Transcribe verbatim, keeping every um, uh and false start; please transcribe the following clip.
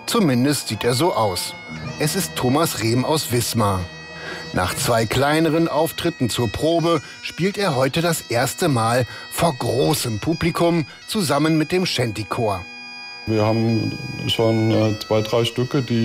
Zumindest sieht er so aus. Es ist Thomas Rehm aus Wismar. Nach zwei kleineren Auftritten zur Probe spielt er heute das erste Mal vor großem Publikum zusammen mit dem Shanty-Chor. Wir haben schon äh, zwei, drei Stücke, die